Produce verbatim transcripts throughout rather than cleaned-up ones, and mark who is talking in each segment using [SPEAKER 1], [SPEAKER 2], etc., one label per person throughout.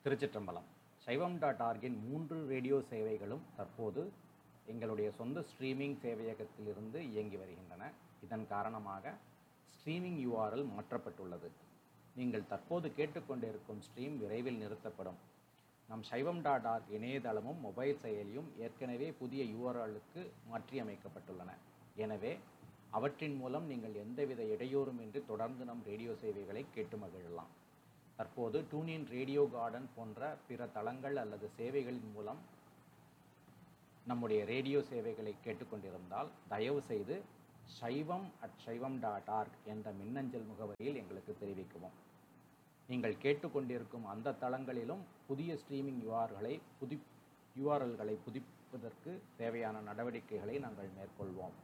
[SPEAKER 1] திருச்சிற்றம்பலம். சைவம் டாட் ஆர்கின் மூன்று ரேடியோ சேவைகளும் தற்போது எங்களுடைய சொந்த ஸ்ட்ரீமிங் சேவையகத்திலிருந்து இயங்கி வருகின்றன. இதன் காரணமாக ஸ்ட்ரீமிங் யூஆர்எல் மாற்றப்பட்டுள்ளது. நீங்கள் தற்போது கேட்டுக்கொண்டிருக்கும் ஸ்ட்ரீம் விரைவில் நிறுத்தப்படும். நம் சைவம் டாட் ஆர்க் இணையதளமும் மொபைல் செயலியும் ஏற்கனவே புதிய யூஆர்எல்லுக்கு மாற்றியமைக்கப்பட்டுள்ளன. எனவே அவற்றின் மூலம் நீங்கள் எந்தவித இடையூறுமின்றி தொடர்ந்து நம் ரேடியோ சேவைகளை கேட்டு மகிழலாம். தற்போது டூனின் ரேடியோ கார்டன் போன்ற பிற தளங்கள் அல்லது சேவைகளின் மூலம் நம்முடைய ரேடியோ சேவைகளை கேட்டுக்கொண்டிருந்தால் தயவு செய்து சைவம் அட் சைவம் டாட் ஆர்க் என்ற மின்னஞ்சல் முகவரியில் எங்களுக்கு தெரிவிக்கவும். நீங்கள் கேட்டுக்கொண்டிருக்கும் அந்த தளங்களிலும் புதிய ஸ்ட்ரீமிங் யூஆர்களை புதி யூஆர்எல்களை புதுப்பிப்பதற்கு தேவையான நடவடிக்கைகளை நாங்கள் மேற்கொள்வோம்.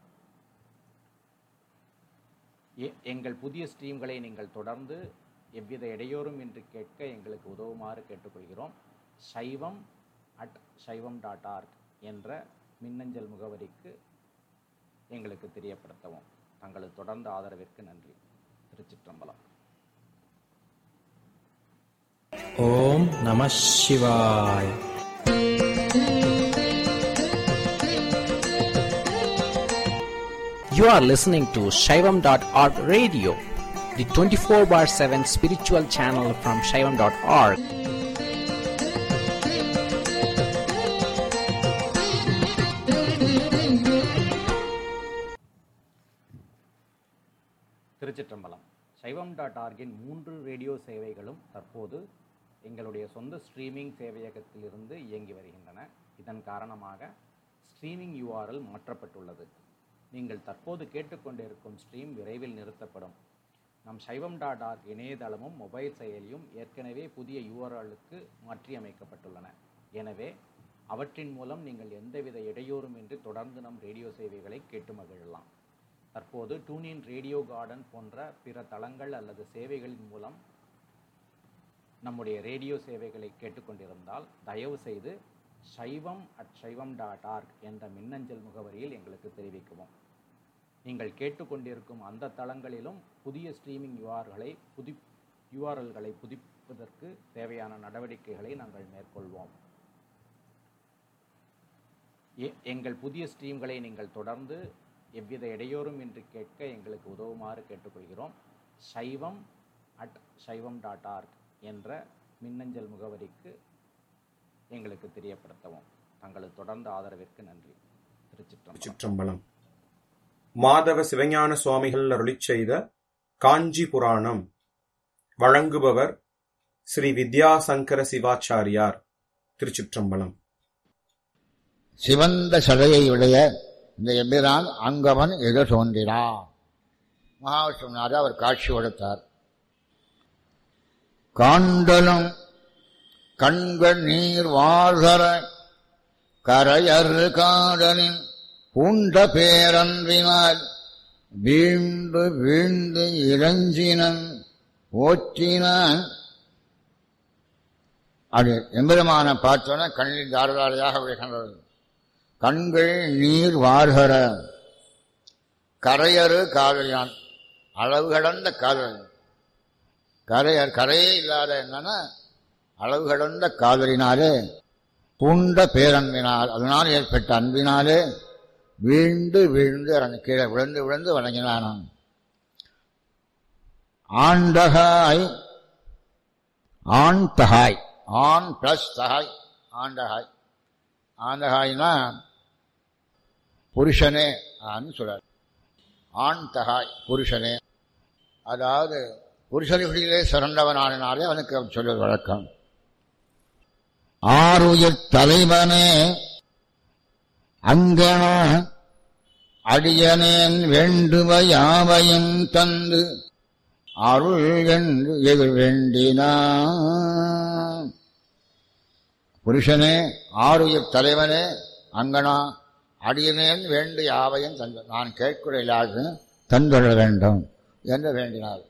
[SPEAKER 1] எங்கள் புதிய ஸ்ட்ரீம்களை நீங்கள் தொடர்ந்து எவ்வித இடையூறும் இன்றி கேட்க எங்களுக்கு உதவுமாறு கேட்டுக்கொள்கிறோம். சைவம் அட் சைவம் டாட் ஆர்க் என்ற மின்னஞ்சல் முகவரிக்கு எங்களுக்கு தெரியப்படுத்தவும். தங்களது தொடர்ந்த ஆதரவிற்கு நன்றி. திருச்சிற்றம்பலம்.
[SPEAKER 2] ஓம் நம சிவாய். You are listening to Shaivam dot org radio, the twenty-four bar seven spiritual channel from Shaivam dot org.
[SPEAKER 1] திருச்சிற்றம்பலம். சைவம் டாட் ஆர்கின் மூன்று ரேடியோ சேவைகளும் தற்போது எங்களுடைய சொந்த ஸ்ட்ரீமிங் சேவையகத்திலிருந்து இயங்கி வருகின்றன. இதன் காரணமாக ஸ்ட்ரீமிங் யூஆர்எல் மாற்றப்பட்டுள்ளது. நீங்கள் தற்போது கேட்டுக்கொண்டிருக்கும் ஸ்ட்ரீம் விரைவில் நிறுத்தப்படும். நம் சைவம் டாட் ஆர்க் இணையதளமும் மொபைல் செயலியும் ஏற்கனவே புதிய யூஆர்எல்லுக்கு மாற்றியமைக்கப்பட்டுள்ளன. எனவே அவற்றின் மூலம் நீங்கள் எந்தவித இடையூறுமின்றி தொடர்ந்து நம் ரேடியோ சேவைகளை கேட்டு மகிழலாம். தற்போது டூனின் ரேடியோ கார்டன் போன்ற பிற தளங்கள் அல்லது சேவைகளின் மூலம் நம்முடைய ரேடியோ சேவைகளை கேட்டுக்கொண்டிருந்தால் தயவு செய்து சைவம் அட் சைவம் டாட் ஆர்க் என்ற மின்னஞ்சல் முகவரியில் எங்களுக்கு தெரிவிக்கவும். நீங்கள் கேட்டுக்கொண்டிருக்கும் அந்த தளங்களிலும் புதிய ஸ்ட்ரீமிங் யூஆர்களை புதி யூஆர்எல்களை புதுப்பிப்பதற்கு தேவையான நடவடிக்கைகளை நாங்கள் மேற்கொள்வோம். எங்கள் புதிய ஸ்ட்ரீம்களை நீங்கள் தொடர்ந்து எவ்வித இடையூறும் இன்றி கேட்க எங்களுக்கு உதவுமாறு கேட்டுக்கொள்கிறோம். சைவம் அட் சைவம் டாட் ஆர்க் என்ற மின்னஞ்சல் முகவரிக்கு எங்களுக்கு தெரியப்படுத்தவும். தங்களது தொடர்ந்த ஆதரவிற்கு நன்றி.
[SPEAKER 3] திருச்சிற்றம்பலம். மாதவ சிவஞான சுவாமிகள் அருளிச் செய்த காஞ்சி புராணம் வழங்குபவர் ஸ்ரீ வித்யாசங்கர சிவாச்சாரியார். திருச்சிற்றம்பலம்.
[SPEAKER 4] சிவந்த சடையை உடைய இந்த எம்பிரான் அங்கவன் எது தோன்றினார். மகாவிஷ்ணுநாத அவர் காட்சி கொடுத்தார். காண்டலும் கண்கள் நீர் வார்தர கரையர் காடலின் பூண்ட பேரன்பினால் வீழ்ந்து வீழ்ந்து இறஞ்சினன் ஓற்றினான். அது எம்பெருமான பார்த்தோன்னா கண்ணில் தாரதாரையாக விழுகின்றது. கண்கள் நீர் வார்கர கரையறு காதலியான், அளவு கடந்த காதல். கரையர் கரையே இல்லாத என்னன்னா அளவு கடந்த காதலினாலே பூண்ட பேரன்பினால், அதனால் ஏற்பட்ட அன்பினாலே வீழ்ந்து வீழ்ந்து கீழே விழுந்து விழுந்து வணங்கினான். ஆண்டகாய் ஆண் தகாய், ஆண் பிளஸ் தகாய் ஆண்டகாய். ஆண்டகாய்னா புருஷனே சொல்றார். ஆண் தகாய் புருஷனே, அதாவது புருஷனிலே சிறந்தவனானாலே அவனுக்கு அவன் சொல்வது வழக்கம். ஆறுயிர் தலைவனே அங்கன அடியனேன் வேண்டுவ யாவையும் தந்து அருள் என்று எதிர் வேண்டினான். புருஷனே, ஆறுயிர் தலைவனே, அங்கனா அடியனேன் வேண்டு யாவையும் தந்து, நான் கேட்குறையிலாக தந்துட வேண்டும் என்று வேண்டினார்.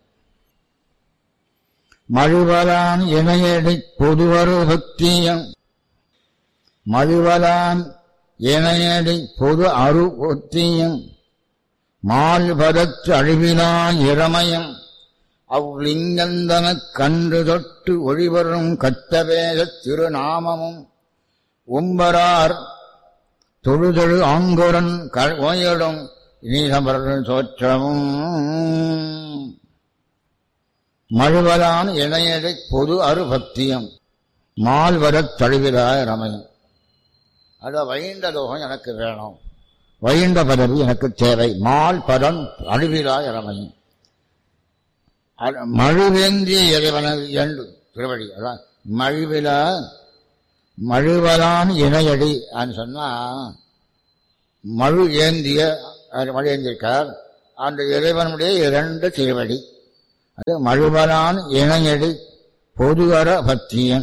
[SPEAKER 4] மழுவலான் இணையடி பொதுவரு பக்தியம், மழுவலான் இணையடி பொது அரு ஒத்தியம், மால்பதற்று அழிவிலா இறமயம் அவ்லிங்கந்தனக் கன்று தொட்டு ஒளிவரும் கத்தவேதத் திருநாமமும் உம்பரார் தொழுதொழு ஆங்குரன் ஓயடும் நீசமர் தோற்றமும் மழுவலான் இணையடை பொது அருபக்தியம் மால்வரத் தழுவிலாய ரமயம். அத வைண்ட லோகம் எனக்கு வேணும், வைண்ட பதவி எனக்கு தேவை, மால் பதம் அழுவிலாய ரமயம். மழுவேந்திய இறைவனது என்று திருவடி. அதான் மழுவில மழுவலான் இணையடி சொன்னா மழு ஏந்திய மழு ஏந்திருக்கார் அந்த இறைவனுடைய இரண்டு திருவடி. அது மழுவலான் இணையடி பொதுவர பக்தியன்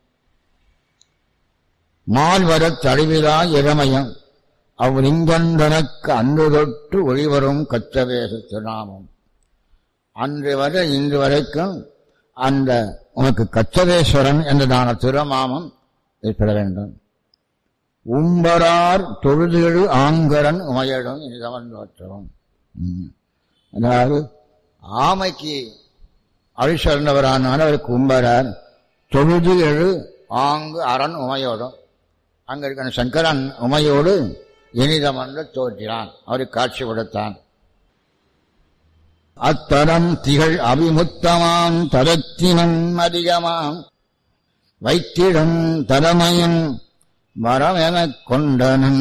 [SPEAKER 4] மால்வரத் தழுவிலா இளமயம் அவ்லிங்கந்தனக்கு அன்று தொட்டு ஒளிவரும் கச்சவேச திருநாமம். அன்று வரை இன்று வரைக்கும் அந்த உனக்கு கச்சவேஸ்வரன் என்றதான திருநாமம் ஏற்பட வேண்டும். உம்பரார் தொழுதெழு ஆங்கரன் உமையடும் இனிதவன் தோற்றவும். அதாவது ஆமைக்கு அழிசர்ந்தவரானாலும் அவருக்கு உம்பரார் தொழுது எழு ஆங்கு அரண் உமையோடும். அங்க இருக்கிற சங்கரன் உமையோடு இனிதமன்று தோற்றினான், அவருக்கு காட்சி கொடுத்தான். அத்தரம் திகழ் அபிமுத்தமாம் தரத்தினம் அதிகமாம் வைத்திடும் தலைமையும் வரமெனக் கொண்டனன்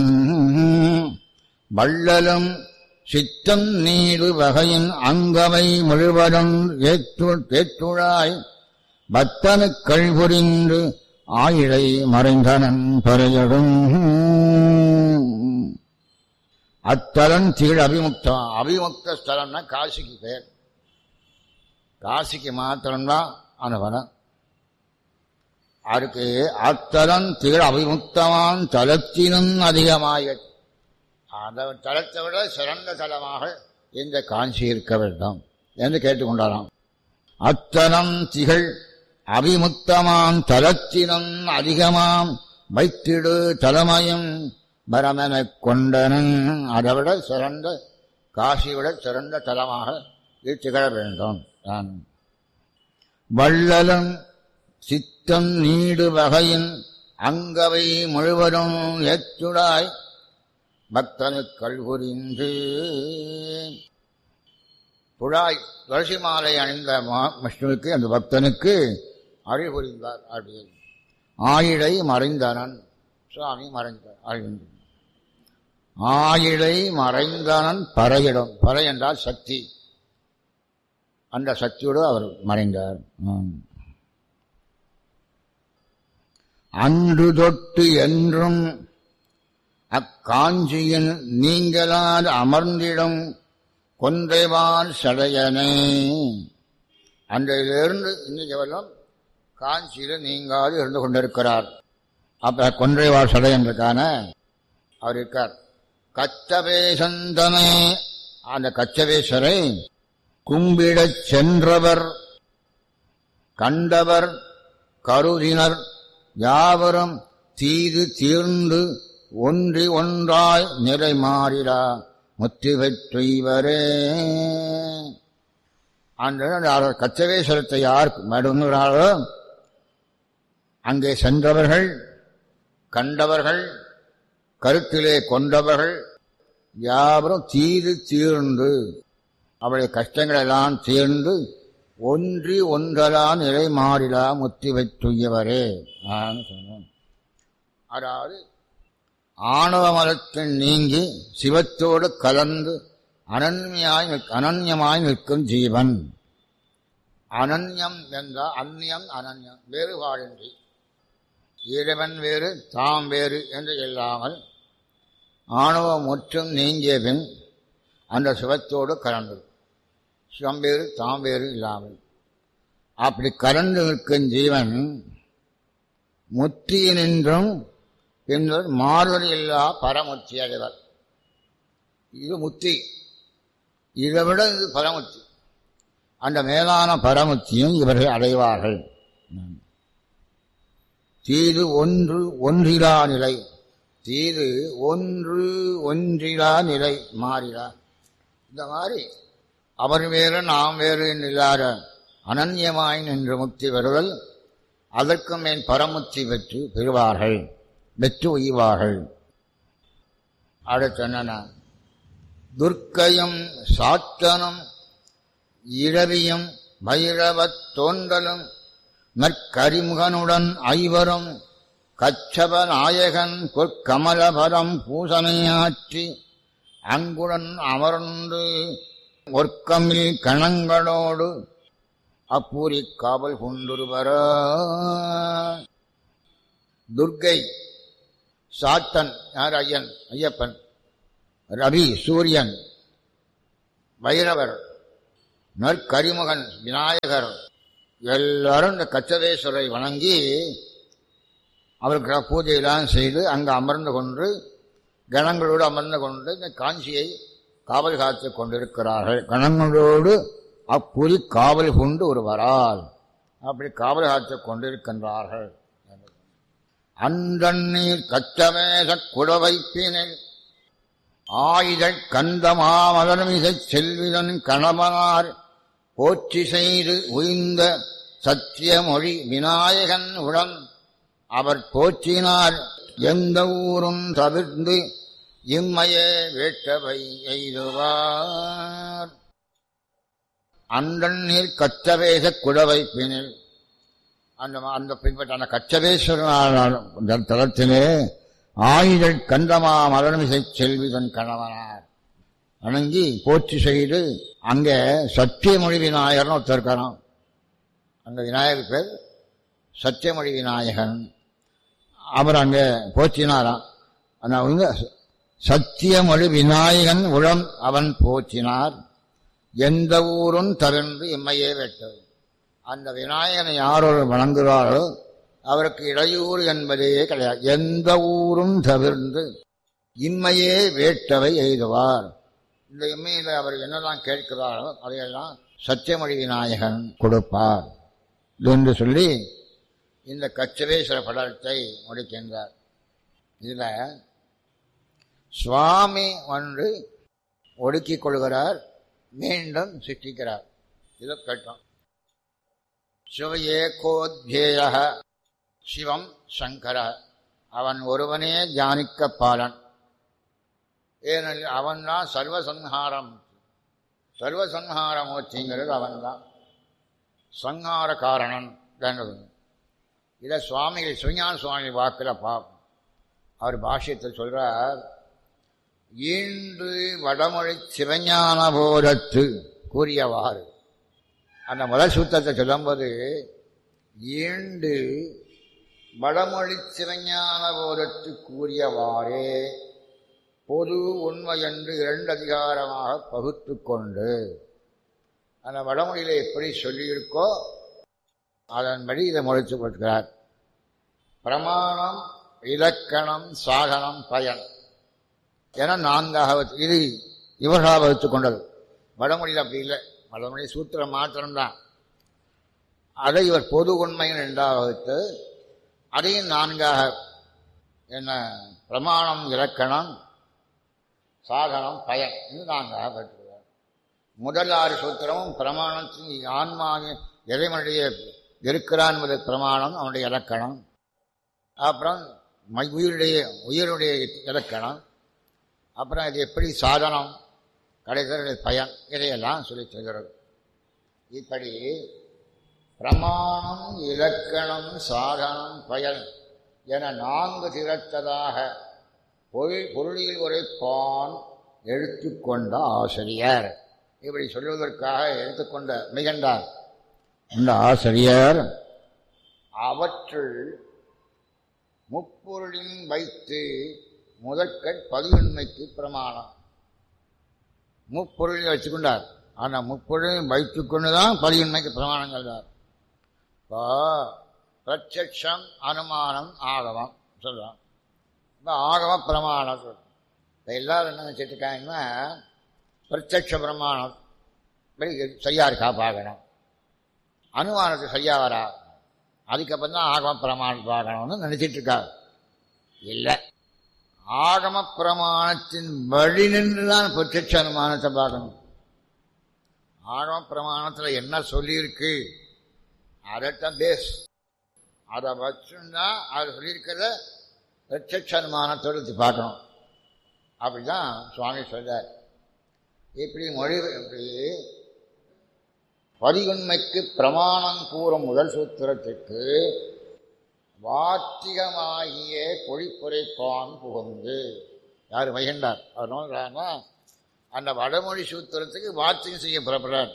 [SPEAKER 4] வள்ளலும் சித்தம் நீடு வகையின் அங்கவை முழுவதும் ஏற்றுழாய் பத்தனுக்கள் புரிந்து ஆயிழை மறைந்தனன் பறையடும். அத்தலன் திகழ் அபிமுக்தம். அபிமுக்த ஸ்தலம்னா காசிக்கு பேர். காசிக்கு மாத்திரம்தான் அனுபவம். அதுக்கு அத்தலன் திகழ் அபிமுக்தமான் தலத்தினும் அதிகமாக அந்த தலத்தை விட சிறந்த தலமாக இந்த காஞ்சி இருக்க வேண்டும் என்று கேட்டுக்கொண்டாராம். அத்தலம் திகழ் அபிமுக்தமான் தலத்தினும் அதிகமாம் வைத்திடு தலைமையும் பரமெனக் கொண்டனன். அதை விட சிறந்த காசிவிட சிறந்த தலமாக இது திகழ வேண்டும். நான் வள்ளலும் சித்தம் நீடு வகையின் அங்கவை முழுவதும் ஏற்றுடாய் பக்தனுக்கள் புரிந்து. புழாய் துளசி மாலை அணிந்த விஷ்ணுவுக்கு அந்த பக்தனுக்கு அழி புரிந்தார். அப்படின்னு ஆயிழை மறைந்தனன் சுவாமி மறைந்தார். அழிந்து ஆயிழை மறைந்தனன் பறையிடும். பறை என்றால் சக்தி. அந்த சக்தியோடு அவர் மறைந்தார். அன்று தொட்டு என்றும் அக்காஞ்சியின் நீங்களால் அமர்ந்திடும் கொன்றைவால் சடையனே. அன்றையிலிருந்து இன்னைக்கு வரலாம் காஞ்சியில நீங்காது இருந்து கொண்டிருக்கிறார். அப்ப கொன்றைவால் சடையன்றுக்கான அவர் இருக்கார். கச்சவேசந்தனே, அந்த கச்சவேஸ்வரை கும்பிடச் சென்றவர் கண்டவர் கருதினர் யாவரும் தீது தீர்ந்து ஒன்றி ஒன்றாய் நிறை மாறிடா முத்தி பெற்றவரே. அந்த கச்சவேஸ்வரத்தை யார் மடுங்கிறாரோ அங்கே சென்றவர்கள் கண்டவர்கள் கருத்திலே கொண்டவர்கள் யாவரும் தீது தீர்ந்து அவளுடைய கஷ்டங்கள் எல்லாம் தீர்ந்து ஒன்றி ஒன்றலாம் நிலை மாறிடா முத்தி பெற்றுயவரே. சொன்னோம். அதாவது ஆணவ மலத்தில் நீங்கி சிவத்தோடு கலந்து அனன்யமாய் அனன்யமாய் நிற்கும் ஜீவன். அனன்யம் என்றால் அந்நியம் அனன்யம் வேறுபாடின்றி இறைவன் வேறு தாம் வேறு என்று இல்லாமல் ஆணவம் முற்றும் நீங்கிய பின் அந்த சிவத்தோடு கலந்து சிவம் வேறு தாம் வேறு இல்லாமல் அப்படி கலந்து நிற்கும் ஜீவன் முத்தியினின்றும் பின்னர் மாறுதல் இல்லா பரமுத்தி அடைவர். இது முத்தி. இதை விட இது பரமுத்தி. அந்த மேலான பரமுத்தியும் இவர்கள் அடைவார்கள். தீது ஒன்று ஒன்றிலா நிலை. தீது ஒன்று ஒன்றிலா நிலை மாறிலா. இந்த மாதிரி அவர் வேறு நாம் வேறு இல்லாத அனன்யமாய் நின்று முக்தி பெறுதல், அதற்கு மேல் பரமுக்தி பெற்று பெறுவார்கள், பெற்று உய்வார்கள். அடுத்து என்னென்ன, துர்க்கையும் சாத்தனும் இரவியும் பைரவத் தோன்றலும் நற்கரிமுகனுடன் ஐவரும் கச்சப நாயகன் பொற்கமலபரம் பூசனையாற்றி அங்குடன் அமர்ந்து ஒர்க்கமில் கணங்களோடு அப்பூரி காவல் கொண்டுருவர. துர்க்கை, சாத்தன் யார், ஐயன் ஐயப்பன், ரவி சூரியன், பைரவர், நற்கரிமுகன் விநாயகர், எல்லாரும் இந்த கச்சதேஸ்வரை வணங்கி அவருக்கு பூஜையெல்லாம் செய்து அங்கு அமர்ந்து கொண்டு கணங்களோடு அமர்ந்து கொண்டு இந்த காஞ்சியை காவல் காத்து கொண்டிருக்கிறார்கள். கணங்களோடு அப்புரி காவல் கொண்டு ஒருவரால் அப்படி காவல் காத்து கொண்டிருக்கின்றார்கள். அந்தண்ணீர் கச்சமேச குடவைப்பினில் ஆயுதக் கந்தமாமலர்மிசைச் செல்விதன் கணவனார் போற்றி செய்து உய்ந்த சத்தியமொழி விநாயகன் உடன் அவர் போற்றினார் எந்த ஊரும் தவிர்ந்து இம்மையே வேட்டவை எய்துவார். அந்தண்ணீர் கச்சவேச குடவைப்பினில் அந்த அந்த பின்பற்ற அந்த கச்சவேஸ்வரனான தலத்திலே ஆயுதக் கந்தமா மலர்மிசை செல்விதன் கணவனார் வணங்கி போற்றி செய்து அங்கே சத்தியமொழி விநாயகர்னு ஒருத்தர் இருக்காராம். அந்த விநாயகர் பேர் சத்தியமொழி விநாயகன். அவர் அங்கே போற்றினாராம். அந்த சத்தியமொழி விநாயகன் உளம் அவன் போற்றினார் எந்த ஊரும் தவிர்ந்து இம்மையே வெட்டது. அந்த விநாயகனை யாரோடு வணங்குகிறாரோ அவருக்கு இடையூறு என்பதே கிடையாது. எந்த ஊரும் தவிர்ந்து இம்மையே வேட்டவை எய்துவார். இந்த இம்மையில் அவர் என்னெல்லாம் கேட்கிறாரோ அதையெல்லாம் சத்தியமொழி விநாயகன் கொடுப்பார் என்று சொல்லி இந்த கச்சவேஸ்வர படத்தை முடிக்கின்றார். இதில் சுவாமி ஒன்று ஒடுக்கிக் கொள்கிறார், மீண்டும் சிருஷ்டிக்கிறார். இதை கேட்டோம். சிவஏகோத்யேய சிவம் சங்கர, அவன் ஒருவனே ஜானிக்க பாலன். ஏனெனில் அவன்தான் சர்வசம்ஹாரம், சர்வசம்ஹார மூர்த்திங்கிறது அவன்தான், சங்கார காரணன். இதை சுவாமிகள் சிவஞான சுவாமி வாக்கில் பார்ப்போம். அவர் பாஷ்யத்தில் சொல்றார், ஈண்டு வடமொழி சிவஞான போதத்து கூறியவாறு. அந்த முதல் சூத்திரத்தை சொல்லும்போது ஈண்டு வடமொழி சிவஞான போதத்து கூறியவாறே பொது உண்மை என்று இரண்டு அதிகாரமாக பகுத்து கொண்டு அந்த வடமொழியில் எப்படி சொல்லியிருக்கோ அதன்படி இதை முடித்து கொடுக்கிறார். பிரமாணம், இலக்கணம், சாதனம், பயன் என நான்காக இது இவர்களாக வகுத்து கொண்டது. வடமொழியில் அப்படி இல்லை, வடமொழி சூத்திரம் மாத்திரம்தான். அதை இவர் பொது உண்மையின் இரண்டாக வகுத்து அதையும் நான்காக என்ன பிரமாணம், இலக்கணம், சாதனம், பயன் என்று நான்காக வகுத்துக்கிறார். முதல் ஆறு சூத்திரமும் பிரமாணத்தின் ஆன்மாவின் இறைவனுடைய இருக்கிறான் என்பது பிரமாணம், அவனுடைய இலக்கணம். அப்புறம் உயிருடைய உயிருடைய இலக்கணம், அப்புறம் இது எப்படி சாதனம், கடைசியில் பயன், இதையெல்லாம் சொல்லி சொல்கிறது. இப்படி பிரமாணம், இலக்கணம், சாதனம், பயன் என நான்கு திரட்டதாக பொருள் பொருளில் உரைப்பான் எடுத்துக்கொண்ட ஆசிரியர். இப்படி சொல்வதற்காக எடுத்துக்கொண்ட மிகண்டார் இந்த ஆசிரியர் அவற்றுள் முப்பொருளின் வைத்து முதற்கண் பதிவுண்மைக்கு பிரமாணம். முப்பொருளில் வச்சுக்கொண்டார். ஆனால் முப்பொருளையும் வைத்துக் கொண்டுதான் பதிவுண்மைக்கு பிரமாணம் சொல்றார். இப்போ பிரத்யட்சம், அனுமானம், ஆகமம் சொல்றான். இப்போ ஆகம பிரமாணம் சொல்றோம். இப்போ எல்லாரும் என்ன நினைச்சிட்டு இருக்காங்கன்னா பிரத்யட்ச பிரமாணம் சரியா இருக்கா பார்க்கணும், அனுமானத்தை சரியா வரா, அதுக்கப்புறம் தான் ஆகம பிரமாணம் பார்க்கணும்னு நினைச்சிட்டு இருக்காரு. இல்லை, ஆகம பிரமாணத்தின் வழி நின்றுதான் பிரத்யட்ச அனுமானத்தை பார்க்கணும். ஆகம பிரமாணத்தில் என்ன சொல்லியிருக்கு அதைத்தான் பேஸ். அதை வச்சுன்னா அது சொல்லியிருக்கிறத பிரத்யட்சமானத்தோடு பார்க்கணும். அப்படிதான் சுவாமி சொல்றார். இப்படி மொழி இப்படி பதிவுண்மைக்கு பிரமாணம் கூறும் முதல் சூத்திரத்திற்கு வாத்திகமாகிய பொழிப்புரைப்பான் புகுந்து யார் வைகின்றார் அவர் நோக்கிறாங்கன்னா அந்த வடமொழி சூத்திரத்துக்கு வாத்திகம் செய்ய புறப்படுறார்.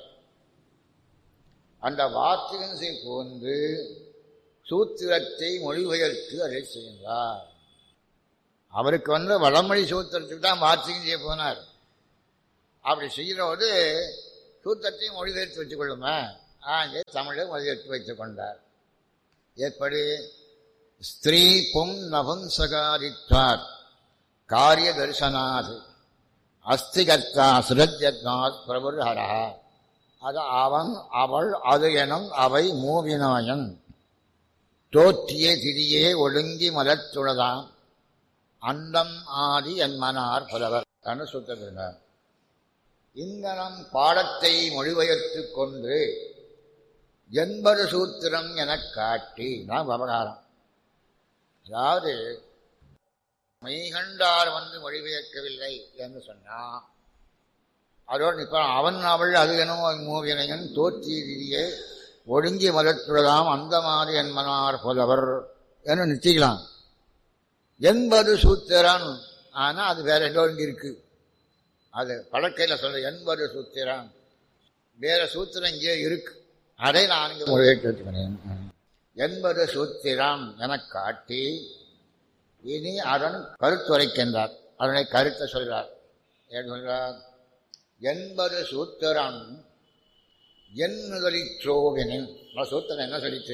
[SPEAKER 4] அந்த வாத்திகம் செய்ய புகுந்து சூத்திரத்தை மொழிபெயர்த்து அதை செய்கின்றார். அவருக்கு வந்து வடமொழி சூத்திரத்துக்கு தான் வாத்திகம் செய்ய போனார். அப்படி செய்கிறபோது சூத்திரத்தையும் மொழிபெயர்த்து வச்சுக் கொள்ளுமே ஆங்கே தமிழை மொழிபெயர்த்து வைத்துக் கொண்டார். எப்படி ஸ்திரீ பும் நபும்சகாரித்வார் காரிய தரிசனாத் அஸ்திகர்த்தா சுரஜத்னாத் பிரபுர்ஹரா. அது அவன் அவள் அது எனும் அவை மூவினாயன் தோற்றிய திரியே ஒழுங்கி மலத்துளதாம் அந்தம் ஆதி என்மனார் புலவர் என்று சுத்தப்படுகிறார். இங்கனம் பாடத்தை மொழிபெயர்த்து கொண்டு எண்பது சூத்திரம் எனக் காட்டி நான் விவகாரம். அதாவது மெய்கண்டார் வந்து மொழிபெயர்க்கவில்லை என்று சொன்னா அதோடு இப்ப அவன் அவள் அது எனும் மூவினையன் தோற்றியே ஒழுங்கி மலத்துளதாம் அந்த மாதிரி என்மனார் புலவர் என்று நிச்சயிக்கலாம். எண்பது சூத்திரம் ஆனா அது வேற எங்கோ இங்க இருக்கு. அது பழக்கையில் சொல்ற எண்பது சூத்திரம் வேற சூத்திரம் இங்கே இருக்கு. அதை நான் இங்கே மொழிபெயர்க்கிறேன். எண்பது சூத்திரம் என காட்டி இனி அதன் கருத்துரைக்கின்றார். அதனை கருத்தை சொல்றார். ஏன் சொல்றார்? எண்பது சூத்திரம் என் முதலிற்றோவினின் சூத்திரம் என்ன சொல்லிச்சு?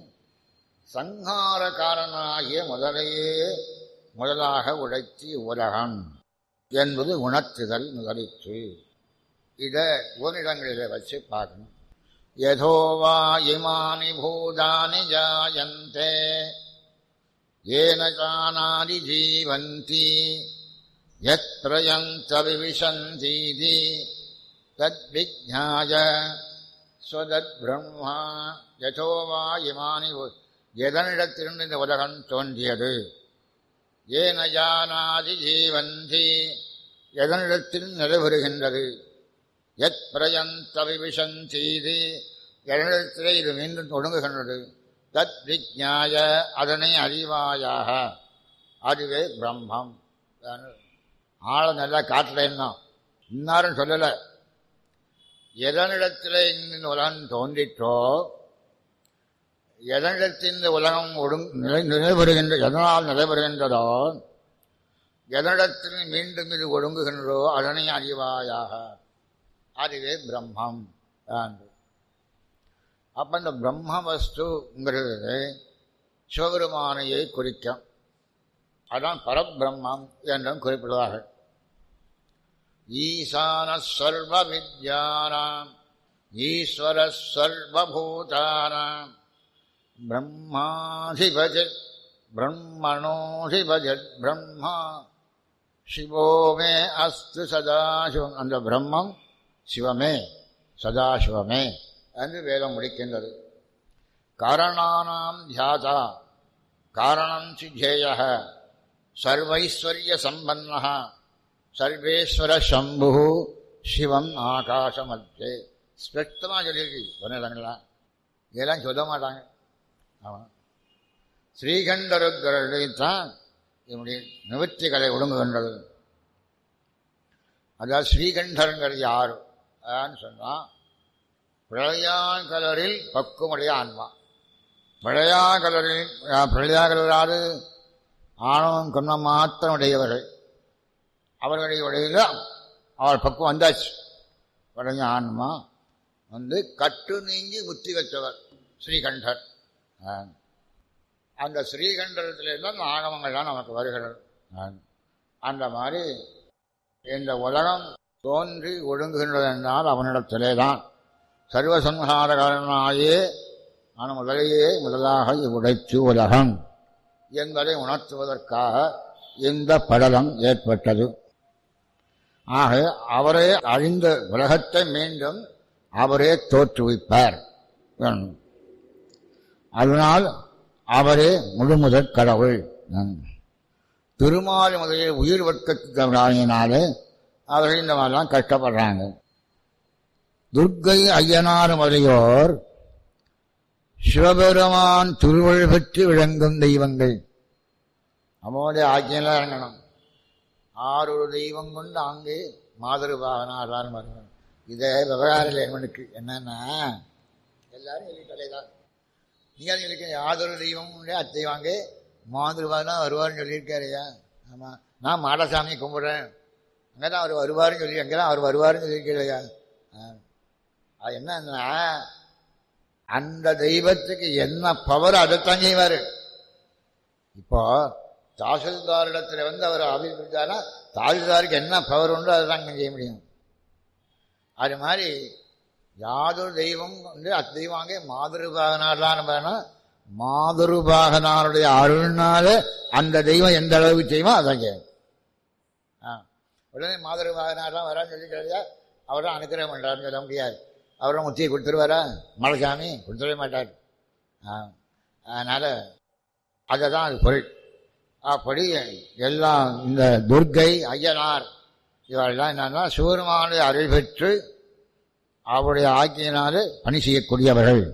[SPEAKER 4] சங்காரக்காரனாகிய முதலையே முதலாக உழைச்சி உலகம் என்பது உணர்த்துதல் முதலிற்று. இதை ஓரிடங்களிலே வச்சு பார்க்கணும். யதோவா இமானி பூதானி ஜாயந்தே ஏன ஜானாதி ஜீவந்தி யத் பிரயந்த விவிசந்தீதி தத் விஜ்ஞாய ஸ்வதத் பிரம்மா. யதோவா இமானி எதனிடத்திலிருந்து இந்த உலகம் தோன்றியது? ஏன ஜானாதி ஜீவந்தி எதனிடத்தில் நிலைபெறுகின்றது? யத் பிரயந்த விவிசந்தீதி எதனிடத்திலே இது மீண்டும் ஒடுங்குகின்றது? தத் விஜ்ஞாய அதனை அறிவாயாக. அதுவே பிரம்மம். ஆள நல்லா காட்டலைன்னா இன்னாரும் சொல்லலை. எதனிடத்திலே இந்த உலகம் தோன்றிற்றோ எதனிடத்தில் இந்த உலகம் ஒடுங் நிலை நிலைபெறுகின்ற எதனால் நிலைபெறுகின்றதோ எதனிடத்தில் மீண்டும் இது ஒடுங்குகின்றதோ அதனை அறிவாயாக. அதுவே பிரம்மம். அப்ப இந்த பிரம்ம வஸ்துங்கிறது சிவபெருமானையை குறிக்கும். அதான் பரபிரம்மம் என்றும் குறிப்பிடுவார்கள். ஈசான சர்வ வித்யானாம் ஈஸ்வர சர்வபூதானாம் பிரம்மாதிபஜத் பிரம்மணோதிபஜத் பிரம்மா சிவோமே அஸ்து சதாசிவம். அந்த பிரம்மம் சிவமே சதாசிவமே என்று வேதம் முடிக்கின்றது. காரணானாம் தியாதா காரணம் சிஜேய சர்வைஸ்வர்ய சம்பன்ன சர்வேஸ்வர சம்பு சிவம் ஆகாசமத்தே. ஸ்பஷ்டமாக சொல்லியிருக்கு. சொன்னீங்களா? இதெல்லாம் சொல்ல மாட்டாங்க. ஆமாம், ஸ்ரீகண்டருத்தான் என்னுடைய நிவர்த்திகளை ஒழுங்குகின்றது. அதாவது ஸ்ரீகண்டருங்கிறது யாரு சொன்னால் பிரளயாகலரில் பக்குமுடைய ஆன்மா. பிரளயாகலரில் பிரளயாகலராது ஆணவம் கண்ணம் மாத்திரம் உடையவர்கள். அவர்களுடைய உடையில அவள் பக்குவம் வந்தாச்சு. உடைய ஆன்மா வந்து கட்டு நீங்கி முத்தி வச்சவர் ஸ்ரீகண்டர். அந்த ஸ்ரீகண்டத்திலிருந்து அந்த ஆகமங்கள்லாம் நமக்கு வருகிறது. அந்த மாதிரி இந்த உலகம் தோன்றி ஒடுங்குகின்றது என்றால் அவனிடத்திலே தான் சர்வசம்ஹாரகாரனாயே நான் முதலையே முதலாக உடைத்து உலகம் என்பதை உணர்த்துவதற்காக இந்த படலம் ஏற்பட்டது. ஆக அவரே அழிந்த உலகத்தை மீண்டும் அவரே தோற்றுவிப்பார். அதனால் அவரே முழுமுதற் கடவுள். திருமால் முதலில் உயிர் வர்க்கத்தினாலே அவர்கள் இந்த மாதிரிலாம் கஷ்டப்படுறாங்க. துர்க்கை ஐயனார் முதலியோர் சிவபெருமான் திருவள் பெற்று விளங்கும் தெய்வங்கள். அவனுடைய ஆக்கியெல்லாம் இறங்கணும். ஆறொரு தெய்வம் கொண்டு அங்கே மாதிருபாகனார் வரணும். இதே விவகார லேமனுக்கு என்னன்னா எல்லாரும் சொல்லிட்டலைதான். நீங்கள் சொல்லிக்க யாதொரு தெய்வம் அத்தைவாங்க மாதிருபாகனா வருவார்னு சொல்லியிருக்காருயா. ஆமாம், நான் மாடசாமியை கும்பிட்றேன், அங்கே தான் அவர் வருவாருன்னு சொல்லி அங்கே தான் அவர் வருவாருன்னு சொல்லியிருக்கலையா. அது என்னன்னா அந்த தெய்வத்துக்கு என்ன பவர் அதைத்தான் செய்வார். இப்போ தாசில்தாரிடத்தில் வந்து அவர் அபிப்பிடிச்சாரா தாசில்தாருக்கு என்ன பவர் உண்டோ அதை தான் செய்ய முடியும். அது மாதிரி யாதொரு தெய்வம் வந்து அத்தெய்வாங்க மாதிருபாகனார்லாம் வேணா மாதிருபாகனாருடைய அருள்னால அந்த தெய்வம் எந்த அளவுக்கு செய்வோம் அதான் செய்யும். ஆ உடனே மாதிருபாகனார்லாம் வரான்னு சொல்லிக்கிறதா அவர் தான் அனுக்கிரகம் பண்ணுறாருன்னு சொல்ல முடியாது. அவரும் முத்தியை கொடுத்துருவாரா? மலைசாமி கொடுத்துடவே மாட்டார். அதனால் அதை தான் அது பொருள். அப்படி எல்லாம் இந்த துர்க்கை ஐயனார் இவரெல்லாம் என்னன்னா சிவபெருமானுடைய அருள் பெற்று அவருடைய ஆக்கியினாலே பணி செய்யக்கூடியவர்கள்.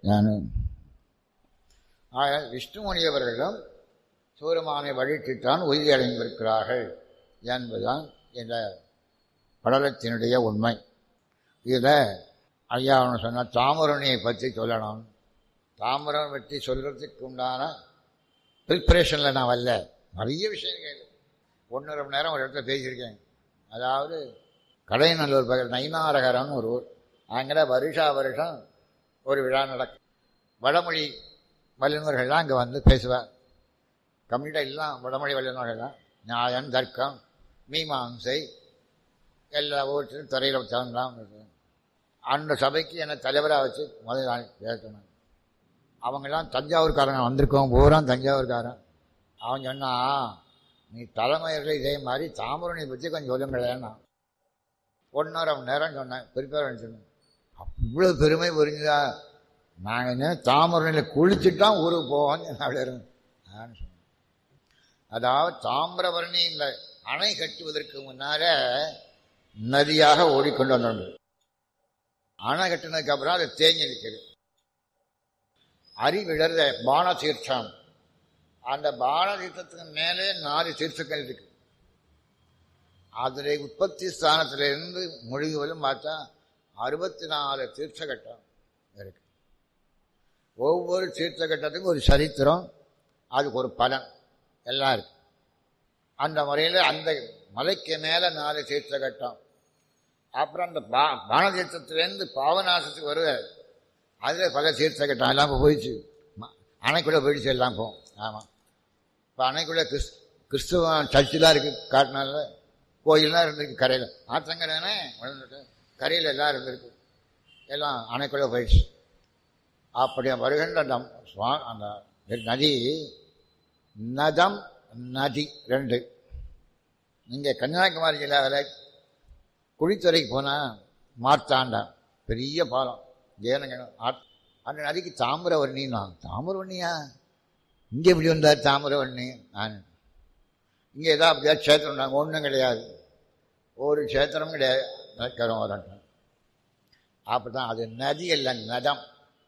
[SPEAKER 4] விஷ்ணுமணியவர்களும் சிவபெருமானை வழித்துத்தான் உறுதி அடைந்திருக்கிறார்கள் என்பதுதான் இந்த படலத்தினுடைய உண்மை. இதில் ஐயா அவனு சொன்னால் தாமரணியை பற்றி சொல்லணும். தாமரம் பற்றி சொல்கிறதுக்கு உண்டான ப்ரிப்ரேஷனில் நான் வரல. நிறைய விஷயங்கள் ஒன்றரை மணி நேரம் ஒரு இடத்துல பேசியிருக்கேன். அதாவது கடைநல்லூர் பகல் நைனாரகரம்னு ஒரு ஊர். அங்கே வருஷா வருஷம் ஒரு விழா நடக்கும். வடமொழி வல்லுநர்கள்லாம் அங்கே வந்து பேசுவார். கம்ப்ளீட்டாக எல்லாம் வடமொழி வல்லுநர்கள்லாம் நியாயம், தர்க்கம், மீமாம்சை எல்லா ஊற்றிலும் துறையில் தகுந்தான். அந்த சபைக்கு என்னை தலைவராக வச்சு முதல் நாள் பேசணும். அவங்கெல்லாம் தஞ்சாவூர்காரங்க வந்திருக்கோம், பூரா தஞ்சாவூர்காரன். அவன் சொன்னா நீ தலைமையர்கள் இதே மாதிரி தாமரணி பற்றி கொஞ்சம் சொல்லுங்களேன்னா ஒன்றரை மணி நேரம் சொன்னேன். பெருப்பேர் சொன்னேன். இவ்வளோ பெருமை புரிஞ்சுதா? நாங்கள் என்ன தாமரணியில் குளிச்சுட்டான் ஊருக்கு போவோம் அப்படி நான் சொன்னேன். அதாவது தாமிரபரணி இந்த அணை கட்டுவதற்கு முன்னால நதியாக ஓடிக்கொண்டு வந்தோம். அணை கட்டினதுக்கு அப்புறம் அது தேங்கி நிற்கிறது. அறிவிழந்த பான தீர்த்தம், அந்த பான தீர்த்தத்துக்கு மேலே நாலு தீர்த்தங்கள் இருக்கு. அதில் உற்பத்தி ஸ்தானத்திலிருந்து மொழிகளும் பார்த்தா அறுபத்தி நாலு தீர்த்த கட்டம் இருக்கு. ஒவ்வொரு தீர்த்த கட்டத்துக்கும் ஒரு சரித்திரம், அதுக்கு ஒரு பலன் எல்லாம் இருக்கு. அந்த முறையில் அந்த மலைக்கு மேலே நாலு தீர்த்த கட்டம். அப்புறம் அந்த பா பானதீர்த்தத்திலேருந்து பாவநாசத்துக்கு வருவார். அதில் பல தீர்த்த கட்டம் எல்லாம் இப்போ போயிடுச்சு. அணைக்குள்ளே போயிடுச்சு எல்லாம் போகும். ஆமாம், இப்போ அணைக்குள்ளே கிறிஸ் கிறிஸ்துவ சர்ச்செலாம் இருக்குது. காட்டினால கோயிலெலாம் இருந்திருக்கு. கரையில் ஆற்றங்கரைனே வளர்ந்துட்டு கரையில் எல்லாம் இருந்திருக்கு. எல்லாம் அணைக்குள்ளே போயிடுச்சு. அப்படி வருகின்ற அந்த சுவா அந்த நதி நதம் நதி ரெண்டு. நீங்கள் கன்னியாகுமரி ஜில்லாவில் குழித்துறைக்கு போனால் மார்த்தாண்டா பெரிய பாலம் ஜெயனங்கனம். அந்த நதிக்கு தாமிரவர்ணின்னா தாமிரவர்ணியா இங்கே எப்படி வந்தார் தாமிரவர்ணி? நான் இங்கே ஏதாவது அப்படியா க்ஷேத்திரம் நாங்கள் ஒன்றும் கிடையாது, ஒரு க்ஷேத்திரம் கிடையாது. நக்கரம் வரட்டும். அப்படி தான் அது நதி இல்லை, நதம்.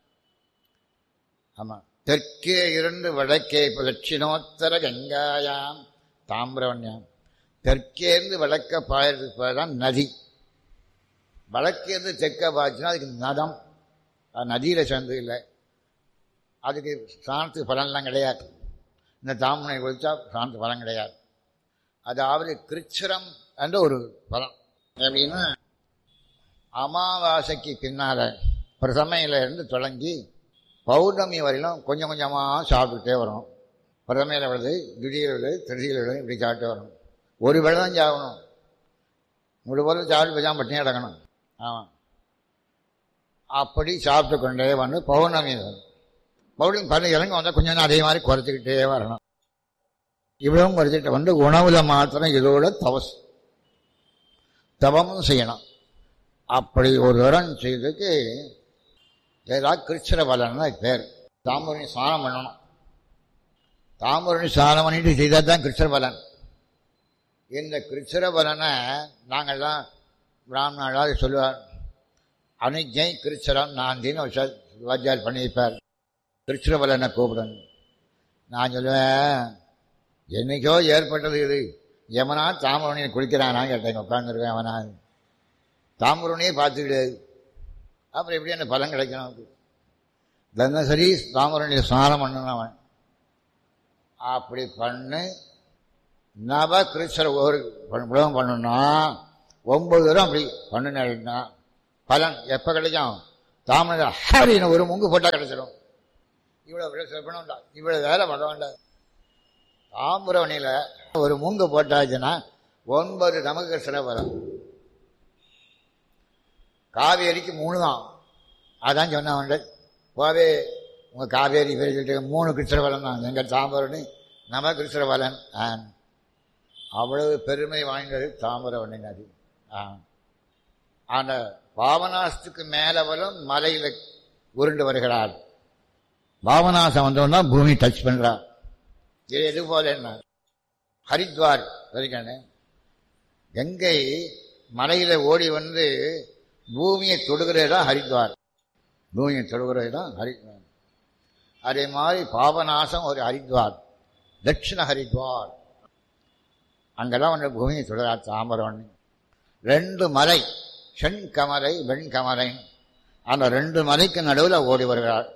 [SPEAKER 4] ஆமாம், தெற்கே இருந்து வடக்கே இப்போ தட்சிணோத்தர கங்காயாம் தாமிரவண்யாம். தெற்கேருந்து வடக்க பாயறதுக்கு தான் நதி. வடக்கேருந்து தெற்க பாய்ச்சுன்னா அதுக்கு நதம். அது நதியில் சேர்ந்து இல்லை. அதுக்கு சாணத்துக்கு பலன்லாம் கிடையாது. இந்த தாமனை கொடுத்தா சாணத்துக்கு பலன் கிடையாது. அதாவது கிருச்சிரம் என்ற ஒரு பலன் எப்படின்னா அமாவாசைக்கு பின்னால் பிரதமையில இருந்து தொடங்கி பௌர்ணமி வரையிலும் கொஞ்சம் கொஞ்சமாக சாப்பிட்டுட்டே வரும். பிரதமையில் விழுது, திடீர் விழுது, திருச்சியில் விழுது, இப்படி சாப்பிட்டே வரணும். ஒரு வேளை தான் சாகணும். முழு போல சாப்பிட்டு போய் பட்டினி கிடக்கணும். ஆமாம், அப்படி சாப்பிட்டு கொண்டே வந்து பௌர்ணமி வரும். பௌர்ணமி பதினஞ்சு இறங்க வந்தால் கொஞ்சம் அதே மாதிரி குறைச்சிக்கிட்டே வரணும். இவ்வளவும் குறைச்சிக்கிட்டு வந்து உணவில் மாத்திரம் இதோட தவஸ் தவமும் செய்யணும். அப்படி ஒரு தரம் செய்ததுக்கு ஏதாவது கிருச்சிர பலன் பேர். தாம்பூரணி ஸ்நானம் பண்ணணும். தாம்பூரணி ஸ்நானம் பண்ணிட்டு செய்தால் தான் கிருச்சிர பலன். இந்த கிருச்சிர பலனை நாங்கள்லாம் பிராமணாளாவது சொல்லுவார். அனுஜை கிருச்சிரம் நாந்தின்னு ஒரு வாத்தியார் பண்ணி வைப்பார். கிருச்சிர பலனை கூப்பிடணும். நான் சொல்லுவேன், என்னைக்கோ ஏற்பட்டது இது. எவனா தாம்பூரணியை குளிக்கிறானா கேட்டேன். உட்காந்துருக்கேன். அவனா தாம்பூரணியே பார்த்துக்கிடு, அப்புறம் எப்படி அந்த பலன் கிடைக்கணும்? தினசரி தாம்பூரணியை ஸ்நானம் பண்ணணும் அவன். அப்படி பண்ணு நவ கிருஷ்ணர் ஒரு உலகம் பண்ணணும்னா ஒன்பது தூரம் அப்படி பண்ணுனா பலன் எப்போ கிடைக்கும்? தாமரை ஹரின்னு ஒரு முங்கு போட்டால் கிடைச்சிடும். இவ்வளோ பண்ண வேண்டாம், இவ்வளோ வேலை பண்ண வேண்டாம். தாம்பூரணியில் ஒரு மூங்கு போட்டாச்சுன்னா ஒன்பது நமக்கு சிறப்பரம். காவேரிக்கு மூணு தான். அதான் சொன்னவன் போவே உங்கள் காவேரி பேசிட்டு மூணு கிருஷ்ணபலன் தான். எங்கள் தாம்பூரணி நம கிருஷ்ணபலன். அவ்வளவு பெருமை வாய்ந்தது தாம்பூரணி நதி. அந்த பாவநாசத்துக்கு மேலே வரும் மலையில் உருண்டு வருகிறார். பாவநாசம் வந்தோன்னா பூமி டச் பண்ணுறார். இது எது போல என்ன ஹரித்வார் வரைக்கானே கங்கை மலையில் ஓடி வந்து பூமியை தொடுகிற இடம் ஹரித்வார். பூமியை தொடுகிற இடம் ஹரித்வார். அதே மாதிரி பாபநாசம் ஒரு ஹரித்வார், தட்சிண ஹரித்வார். அங்கெல்லாம் வந்து பூமியை தொடுகிறார் தாம்பூரணி. ரெண்டு மலை, செண்கமலை வெண்கமலை, அந்த ரெண்டு மலைக்கு நடுவில் ஓடி வருகிறார்.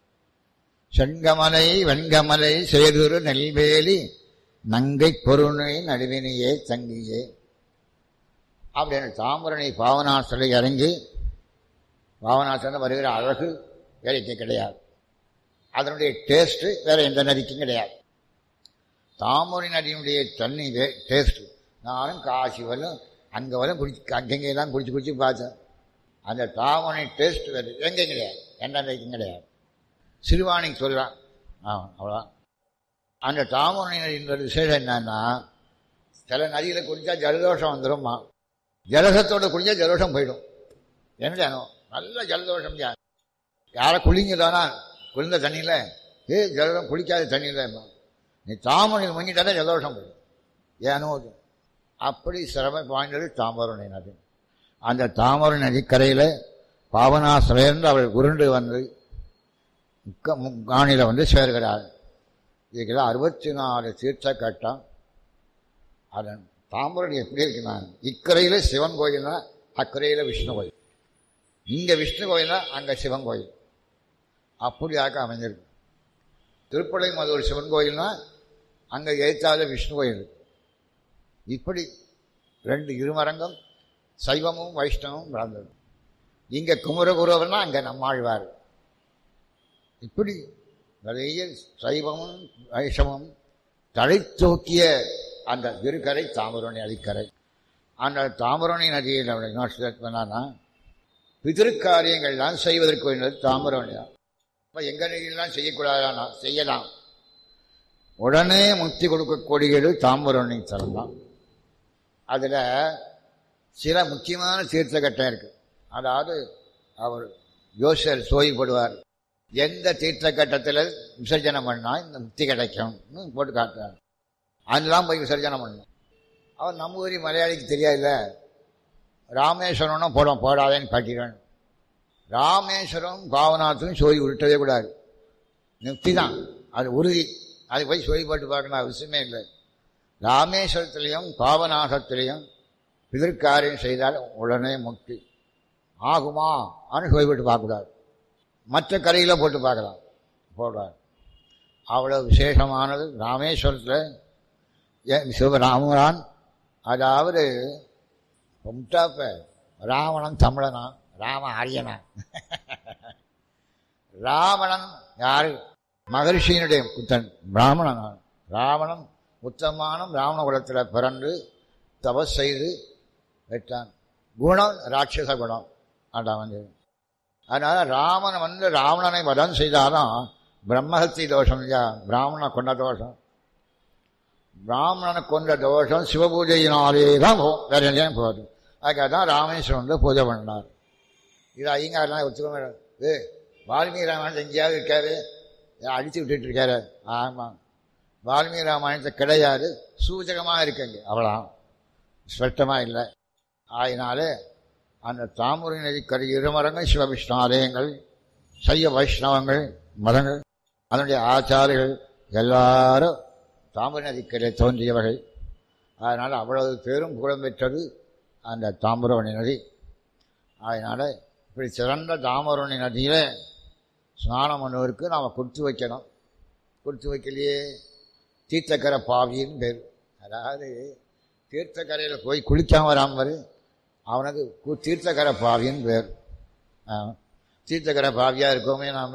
[SPEAKER 4] செண்கமலை வெண்கமலை சேதுரு நெல்வேலி நங்கை பொருணை நடுவினையே தங்கியே அப்படின்னு தாம்பூரணி பாவநாசத்தில் இறங்கி பாவநாசத்தில் வருகிற அழகு வேலைக்கு கிடையாது. அதனுடைய டேஸ்ட்டு வேறு எந்த நதிக்கும் கிடையாது. தாம்பூரணி நதியினுடைய தண்ணி வே டேஸ்ட்டு நானும் காசி வரலும் அங்கே வரலும் குடிச்சு அங்கெங்கெல்லாம் குடிச்சு குடிச்சு பார்த்தேன். அந்த தாம்பூரணி டேஸ்ட் வேறு எங்கேயும் கிடையாது, எந்த நதிக்கும் கிடையாது. சிறுவாணிக்கு சொல்கிறான். ஆ அவ்வளோதான். அந்த தாம்பூரணி நதியினுடைய விசேஷம் என்னன்னா, சில நதியில் குடித்தா ஜலதோஷம் வந்துடும்மா. ஜலசத்தோடு குடித்தா ஜலதோஷம் போயிடும். என்ன நல்ல ஜலதோஷம். யாரை குளிங்கதானா குளிர்ந்த தண்ணியில் ஏ ஜலதம் குளிக்காத தண்ணியில் நீ தாம்பூரணியில் முங்கிட்டாலே ஜலதோஷம் போயிடும். ஏனோ அப்படி சிரம வாய்ந்தது தாம்பூரணி நதி. அந்த தாம்பூரணி நதிக்கரையில் பாவனாசிலேருந்து அவள் உருண்டு வந்து முக்க முக்காணியில் வந்து சேர்கிறாள். இதுக்கெல்லாம் அறுபத்தி நாலு தீர்த்த கட்டம். அதன் தாம்பூரணி எப்படி இருக்குன்னா, இக்கரையில் சிவன் கோயில்னா அக்கரையில் விஷ்ணு கோயில், இங்கே விஷ்ணு கோயில்னா அங்கே சிவன் கோயில், அப்படியாக அமைஞ்சிருக்கு. திருப்பலை மதுரை சிவன் கோயில்னா அங்கே எழுத்தாத விஷ்ணு கோயில். இப்படி ரெண்டு இருமரங்கம் சைவமும் வைஷ்ணவமும் வளர்ந்தது. இங்கே குமரகுருவர்னா அங்கே நம்மாழ்வார். இப்படி நிறைய சைவமும் வைஷ்ணவமும் தலை தூக்கிய அந்த திருக்கரை தாம்பூரணி நதிக்கரை. அந்த தாம்பூரணி நதியில் என்ன பிதிருக்காரியங்கள்லாம் செய்வதற்கு வேண்டியது தாம்பூரணி தான். இப்போ எங்கள் நதியெல்லாம் செய்யக்கூடாதானா? செய்யலாம். உடனே முக்தி கொடுக்கக்கூடியது தாம்பூரணி தலம் தான். அதில் சில முக்கியமான தீர்த்த கட்டம் இருக்குது. அதாவது அவர் யோசர் சோய்படுவார், எந்த தீர்த்த கட்டத்தில் விசர்ஜனம் பண்ணால் இந்த முக்தி கிடைக்கும்னு போட்டு காட்டுறார். அதெல்லாம் போய் விசர்ஜனம் பண்ணணும். அவர் நம்ம ஊரி மலையாளிக்கு தெரியாதுல்ல. ராமேஸ்வரம்னா போட போடாதேன்னு காட்டிடுவேன். ராமேஸ்வரம் பாவநாத்துக்கும் சோய் உருட்டவே கூடாது. முக்தி தான் அது உறுதி. அது போய் சோய் போட்டு பார்க்கணும் அவசியமே இல்லை. ராமேஸ்வரத்திலையும் பாவநாசத்திலையும் பிதற்காரியம் செய்தால் உடனே முக்தி ஆகுமா அப்படின்னு சோய் போட்டு பார்க்கக்கூடாது. மற்ற கரையில் போட்டு பார்க்கலாம், போடுறார். அவ்வளோ விசேஷமானது ராமேஸ்வரத்தில் சிவராமரான். அதாவது முட்டாப்ப ராவணன் தமிழனா, ராம ஆரியனா. ராவணன் யாரு? மகரிஷியினுடைய புத்தன் பிராமணன். ராவணன் உத்தமான பிராமண குலத்தில் பிறந்து தபஸ் செய்து வெட்டான். குணம் ராட்சச குணம். அதான் வந்து அதனால் ராமன் வந்து ராவணனை வதம் செய்தாலும் பிரம்மஹத்தி தோஷம் இல்லையா, பிராமணனை கொண்ட தோஷம். பிராமணனை கொண்ட தோஷம் சிவபூஜையினாலே தான் போகும், வேற எங்கேயும் போகுது. அதுக்காக தான் ராமேஸ்வரம் வந்து பூஜை பண்ணார். இது ஐயங்காரெலாம் ஒத்துக்க ஏ வால்மீகி ராமாயணத்தை எங்கேயாவது இருக்காரு, அடித்து விட்டுட்டு இருக்காரு. ஆமாம், வால்மீகி ராமாயணத்தை கிடையாது, சூச்சகமாக இருக்குங்க, அவ்வளோ ஸ்பஷ்டமாக இல்லை. ஆயினால அந்த தாமரை நதிக்கரை இருமரங்கள் சிவவிஷ்ணு ஆலயங்கள், சைவ வைஷ்ணவங்கள் மதங்கள், அதனுடைய ஆச்சாரிகள் எல்லாரும் தாமரை நதிக்கரை தோன்றியவர்கள். அதனால் அவ்வளவு பேரும் புகழ் பெற்றது அந்த தாமிரபரணி நதி. அதனால் இப்படி சிறந்த தாமிரபரணி நதியில் ஸ்நானம் பண்ணுவதற்கு நாம் கொடுத்து வைக்கணும். கொடுத்து வைக்கலையே தீர்த்தக்கரை பாவின்னு பேர். அதாவது தீர்த்தக்கரையில் போய் குளிக்காமல் வராமல் அவனுக்கு தீர்த்தக்கரை பாவின்னு பேர். தீர்த்தக்கரை பாவியாக இருக்கோமே நாம்.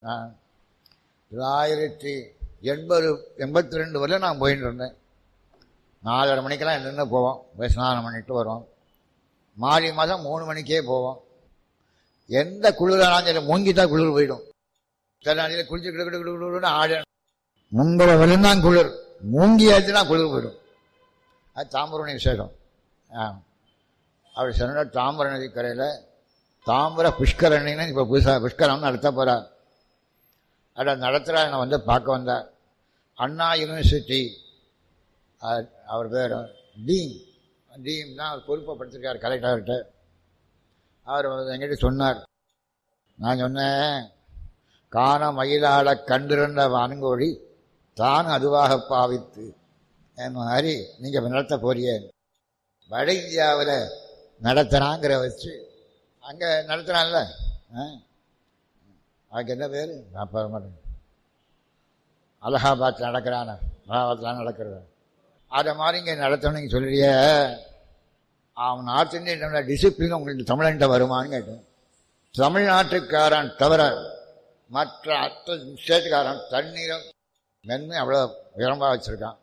[SPEAKER 4] தொள்ளாயிரத்தி எண்பது எண்பத்தி ரெண்டு வரை நான் போயிட்டு இருந்தேன். நாலரை மணிக்கெல்லாம் நின்று போவோம், போய் ஸ்நானம் பண்ணிட்டு வருவோம். மாறி மாதம் மூணு மணிக்கே போவோம். எந்த குளிரானாலும் சரி மூங்கி தான் குளிர் போயிடும். சில நாளையில் குளிச்சு கிடு கிடு கிடுன்னு ஆடு முன்பு விழுந்தான் குளிர், மூங்கி ஆச்சுன்னா குளிர் போயிடும். அது தாமிரபரணி விசேஷம். ஆ அப்படி சொன்ன தாமிர நதி கரையில் தாமிர புஷ்கரணின்னு இப்போ புதுசாக புஷ்கரம்னு நடத்த போகிறார். அதை நடத்துகிறா என்னை வந்து பார்க்க வந்தார். அண்ணா யூனிவர்சிட்டி அவர் பேர் டீன் டீன் தான் அவர் பொறுப்பை படுத்திருக்கார் கலெக்டர்கிட்ட. அவர் எங்கிட்ட சொன்னார். நான் சொன்னேன், காண மயிலாட கண்டிருந்த வான்கோழி தான் அதுவாக பாவித்து என் மாதிரி நீங்கள் நடத்த போறிய வட இந்தியாவில் நடத்துகிறாங்கிற வச்சு அங்கே நடத்துகிறான்ல, அதுக்கு என்ன பேர் நான் பெற மாட்டேன். அலகாபாத்தில் நடக்கிறான, அலகாபாத்தில் நடக்கிறது. அதை மாதிரி இங்கே நடத்தணும் நீங்கள் சொல்லிய அவன் நார்த் இந்தியன் டிசிப்ளின் உங்களுக்கு தமிழன்ட்ட வருமானு கேட்டேன். தமிழ்நாட்டுக்காரன் தவிர மற்ற அத்த ஸ்டேட்டுக்காரன் தண்ணீரை மென்மை அவ்வளோ விரும்ப வச்சுருக்கான்.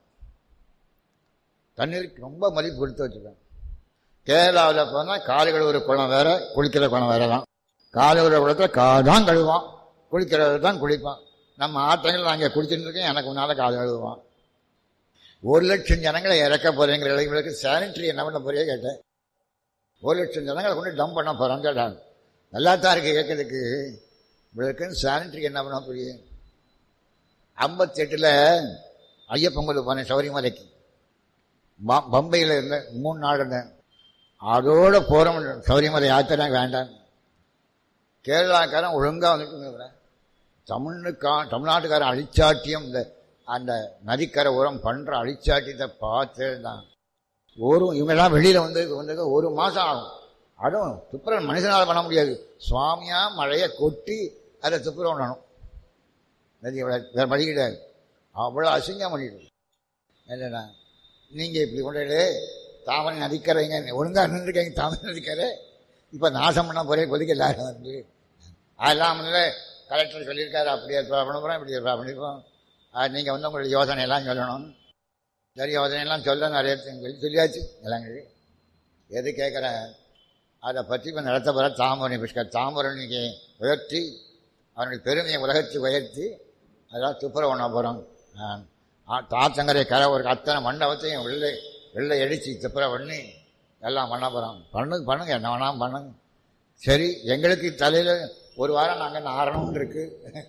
[SPEAKER 4] தண்ணீருக்கு ரொம்ப மதிப்பு கொடுத்து வச்சுருக்கான். கேரளாவில் போனால் காலை கழுவுற குளம் வேறு, குளிக்கிற குளம் வேறு தான். காலை கழுவுற குளத்தில் கால் தான் கழுவான், குளிக்கிறது தான் குளிப்பான். நம்ம ஆட்டங்கள் நான் இங்கே குளிச்சுட்டு இருக்கேன், எனக்கு முன்னால் கால் கழுவுவான். ஒரு லட்சம் ஜனங்களை இறக்க போகிறேங்கிற இளைஞர்களுக்கு சானிட்டரி என்ன பண்ண போறியே கேட்டேன். ஒரு லட்சம் ஜனங்களை கொண்டு டம்ப் பண்ண போகிறோம் கேட்டாங்க. நல்லா தான் இருக்குது கேட்கறதுக்கு. இவளுக்குன்னு சானிட்டரி என்ன பண்ண போறிய. ஐம்பத்தி எட்டில் ஐயப்பன் கோயில் போனேன் சபரிமலைக்கு. பம்பையில் இருந்தேன், மூணு நாள் இருந்தேன். அதோடு போகிறோம் சபரிமலை யாத்திரை வேண்டாம். கேரளாக்காரன் ஒழுங்காக வந்துட்டு தமிழுக்கா தமிழ்நாட்டுக்காரன் அழிச்சாட்டியம் இந்த அந்த நதிக்கரை உரம் பண்ணுற அழிச்சாட்டியத்தை பார்த்து தான் ஒரு இவங்கெல்லாம் வெளியில் வந்து வந்து ஒரு மாதம் ஆகும். அதுவும் துப்புரவு மனுஷனால் பண்ண முடியாது. சுவாமியாக மழையை கொட்டி அதை துப்புரவு பண்ணணும். நதி வேறு வழி கிடையாது. அவ்வளோ அசிங்கம் பண்ணிடு. என்னண்ணா நீங்கள் இப்படி கொண்டு தாமரை நதிக்கரைங்க ஒழுங்காக நின்றுருக்கீங்க தாமரை நதிக்கரை இப்போ நாசம் பண்ண போகிறே கொதிக்க எல்லாரும் வந்து அதெல்லாம் வந்து கலெக்டர் சொல்லியிருக்காரு. அப்படி ஏற்பாடு பண்ண போகிறோம், இப்படி ஏற்பாடு பண்ணியிருக்கோம். அது நீங்கள் வந்து உங்களுடைய யோசனையெல்லாம் சொல்லணும். சரி, யோசனையெல்லாம் சொல்ல நிறைய சொல்லியாச்சு எல்லாம். எது கேட்குறேன் அதை பற்றி இப்போ நடத்த போகிற தாமரணி புஷ்கர் தாமரணிக்கு உயர்த்தி அவனுடைய பெருமையை உலகத்துக்கு உயர்த்தி அதெல்லாம் துப்புரவு பண்ண போகிறோம். தாத்தங்கரை கரை ஒரு அத்தனை மண்டபத்தையும் வெள்ளை வெள்ளை அடித்து துப்புரவு பண்ணி எல்லாம் பண்ண போகிறோம். பண்ணுங்க பண்ணுங்க என்ன வேணாம் பண்ணுங்க. சரி, எங்களுக்கு தலையில் ஒரு வாரம் நாங்கள் நாரணும்னு இருக்கு.